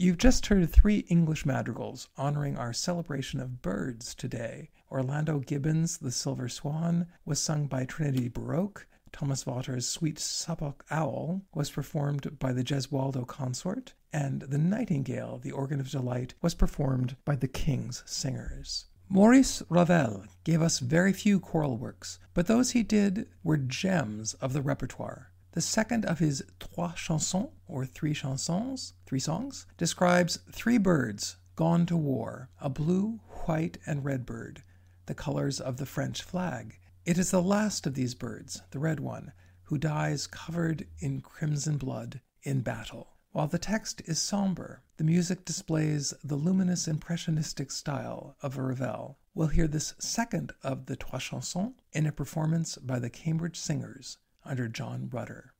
You've just heard three English madrigals honoring our celebration of birds today. Orlando Gibbons' The Silver Swan was sung by Trinity Baroque. Thomas Watter's Sweet Suffolk Owl was performed by the Gesualdo Consort, and The Nightingale, the Organ of Delight, was performed by the King's Singers. Maurice Ravel gave us very few choral works, but those he did were gems of the repertoire. The second of his Trois Chansons, or Three Chansons, three songs, describes three birds gone to war, a blue, white, and red bird, the colors of the French flag. It is the last of these birds, the red one, who dies covered in crimson blood in battle. While the text is somber, the music displays the luminous impressionistic style of Ravel. We'll hear this second of the Trois Chansons in a performance by the Cambridge Singers under John Rutter.